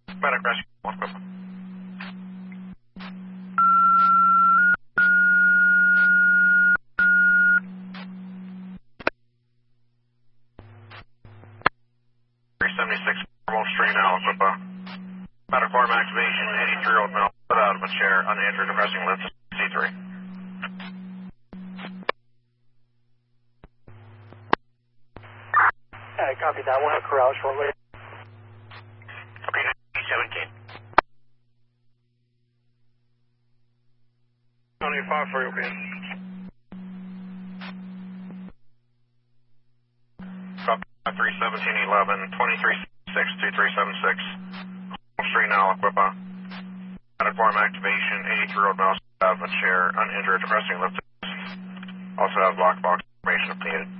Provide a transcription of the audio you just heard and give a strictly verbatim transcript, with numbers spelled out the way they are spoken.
Medic rescue. One quick. three seventy-six Wall Street now. Equip a medic arm activation. eighty-three-year-old male put out of a chair, uninjured, depressing lift C three. Uh, copy that. We'll have corral shortly. Okay, seventeen. twenty-five for you, okay. Copy three seventeen eleven, twenty-three six two three seven six. Street now, equip a medic form activation, eighty-three-year-old male out of a chair, uninjured, depressing lift. Also have block box information if needed.